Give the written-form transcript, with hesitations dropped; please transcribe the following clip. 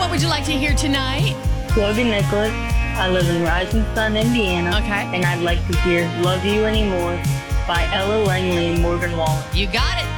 What would you like to hear tonight? Chloe Nicholas. I live in Rising Sun, Indiana. Okay. And I'd like to hear Love You Anymore by Ella Langley and Morgan Wallen. You got it.